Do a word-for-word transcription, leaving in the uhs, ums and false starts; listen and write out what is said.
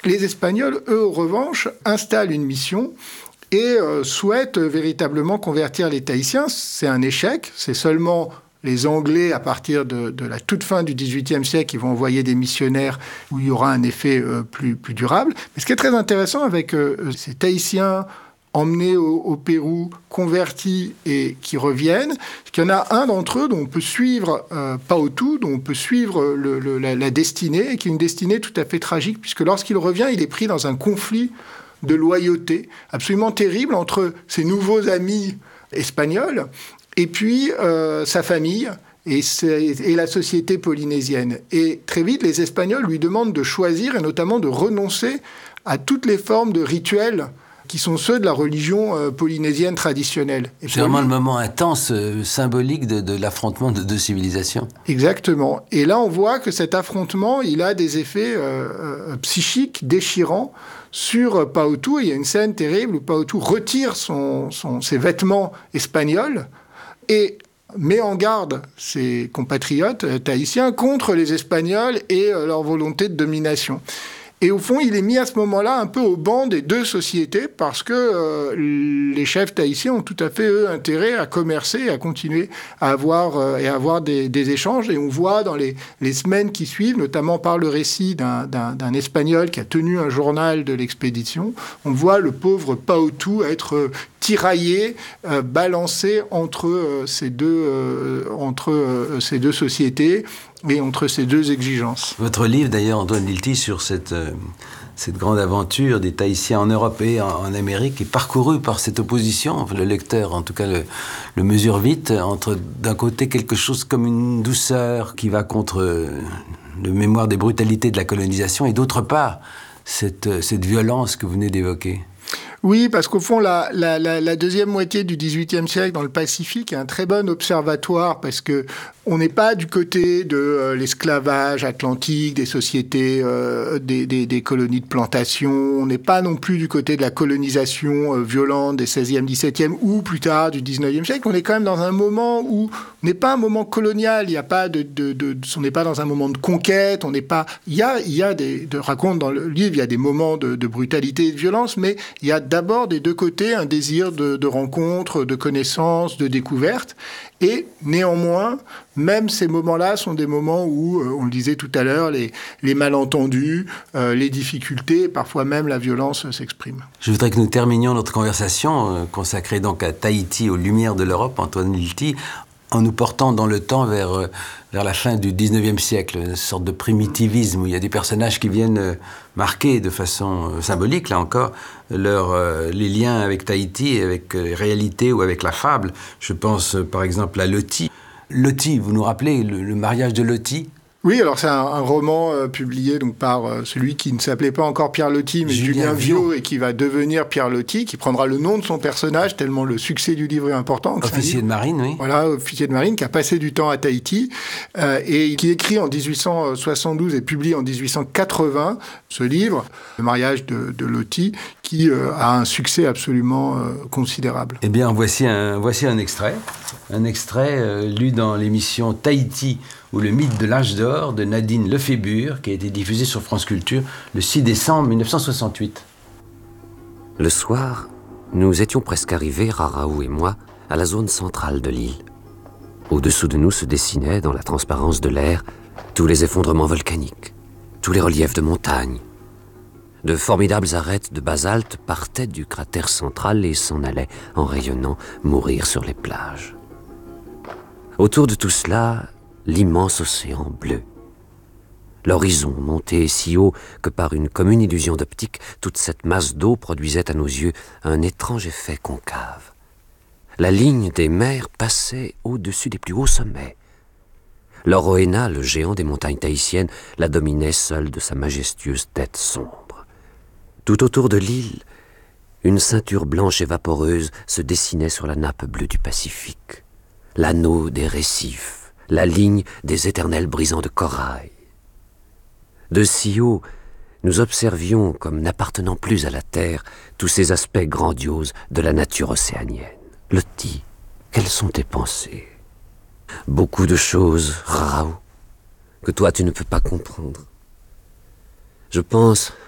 Les Espagnols, eux, en revanche, installent une mission et euh, souhaitent véritablement convertir les Tahitiens. C'est un échec, c'est seulement les Anglais, à partir de, de la toute fin du dix-huitième siècle, qui vont envoyer des missionnaires où il y aura un effet euh, plus, plus durable. Mais ce qui est très intéressant avec euh, ces Tahitiens emmenés au, au Pérou, convertis et qui reviennent, c'est qu'il y en a un d'entre eux dont on peut suivre euh, Paotu, dont on peut suivre le, le, la, la destinée, et qui est une destinée tout à fait tragique, puisque lorsqu'il revient, il est pris dans un conflit de loyauté absolument terrible entre ses nouveaux amis espagnols et puis euh, sa famille et, et la société polynésienne. Et très vite, les Espagnols lui demandent de choisir et notamment de renoncer à toutes les formes de rituels qui sont ceux de la religion euh, polynésienne traditionnelle. Et c'est vraiment lui, le moment intense, euh, symbolique de, de l'affrontement de deux civilisations. Exactement. Et là, on voit que cet affrontement, il a des effets euh, euh, psychiques déchirants sur Paotu. Il y a une scène terrible où Paotu retire son, son, ses vêtements espagnols et met en garde ses compatriotes euh, tahitiens contre les Espagnols et euh, leur volonté de domination. Et au fond, il est mis à ce moment-là un peu au banc des deux sociétés parce que euh, les chefs tahitiens ont tout à fait, eux, intérêt à commercer, à continuer à avoir, euh, et à avoir des, des échanges. Et on voit dans les, les semaines qui suivent, notamment par le récit d'un, d'un, d'un Espagnol qui a tenu un journal de l'expédition, on voit le pauvre Paotu être euh, tiraillé, euh, balancé entre, euh, ces, deux, euh, entre euh, ces deux sociétés et entre ces deux exigences. Votre livre, d'ailleurs, Antoine Lilti, sur cette, euh, cette grande aventure des Tahitiens en Europe et en, en Amérique, est parcouru par cette opposition. Le lecteur, en tout cas, le, le mesure vite, entre, d'un côté, quelque chose comme une douceur qui va contre euh, le mémoire des brutalités de la colonisation, et d'autre part, cette, cette violence que vous venez d'évoquer. Oui, parce qu'au fond, la, la, la, la deuxième moitié du dix-huitième siècle dans le Pacifique est un très bon observatoire parce que on n'est pas du côté de euh, l'esclavage atlantique, des sociétés, euh, des, des, des colonies de plantation. On n'est pas non plus du côté de la colonisation euh, violente des seizième, dix-septième ou plus tard du dix-neuvième siècle. On est quand même dans un moment où on n'est pas un moment colonial. Il y a pas de, de, de, de on n'est pas dans un moment de conquête. On n'est pas. Il y a, il y a des, de raconte dans le livre, il y a des moments de, de brutalité et de violence, mais il y a d'abord des deux côtés un désir de, de rencontre, de connaissance, de découverte. Et néanmoins, même ces moments-là sont des moments où, euh, on le disait tout à l'heure, les, les malentendus, euh, les difficultés, parfois même la violence euh, s'expriment. Je voudrais que nous terminions notre conversation euh, consacrée donc à Tahiti, aux Lumières de l'Europe, Antoine Lilti, en nous portant dans le temps vers, euh, vers la fin du dix-neuvième siècle, une sorte de primitivisme où il y a des personnages qui viennent euh, marquer de façon euh, symbolique, là encore, leur, euh, les liens avec Tahiti, avec euh, les réalités ou avec la fable. Je pense euh, par exemple à Loti. Loti, vous nous rappelez le, le mariage de Loti ? Oui, alors c'est un, un roman euh, publié donc par euh, celui qui ne s'appelait pas encore Pierre Loti, mais Julien, Julien Viau, et qui va devenir Pierre Loti, qui prendra le nom de son personnage, tellement le succès du livre est important. Officier de marine, oui. Voilà, officier de marine, qui a passé du temps à Tahiti, euh, et qui écrit en dix-huit cent soixante-douze et publie en dix-huit cent quatre-vingts ce livre, Le mariage de, de Loti, qui euh, a un succès absolument euh, considérable. Eh bien, voici un, voici un extrait, un extrait euh, lu dans l'émission Tahiti, ou le mythe de l'âge d'or de Nadine Lefébure, qui a été diffusé sur France Culture le six décembre mille neuf cent soixante-huit. Le soir, nous étions presque arrivés, Raraou et moi, à la zone centrale de l'île. Au-dessous de nous se dessinaient, dans la transparence de l'air, tous les effondrements volcaniques, tous les reliefs de montagnes. De formidables arêtes de basalte partaient du cratère central et s'en allaient, en rayonnant, mourir sur les plages. Autour de tout cela, l'immense océan bleu. L'horizon montait si haut que par une commune illusion d'optique, toute cette masse d'eau produisait à nos yeux un étrange effet concave. La ligne des mers passait au-dessus des plus hauts sommets. L'Orohéna, le géant des montagnes tahitiennes, la dominait seul de sa majestueuse tête sombre. Tout autour de l'île, une ceinture blanche et vaporeuse se dessinait sur la nappe bleue du Pacifique. L'anneau des récifs, la ligne des éternels brisants de corail. De si haut, nous observions, comme n'appartenant plus à la terre, tous ces aspects grandioses de la nature océanienne. Loti, quelles sont tes pensées ? Beaucoup de choses, Raraou, que toi tu ne peux pas comprendre. Je pense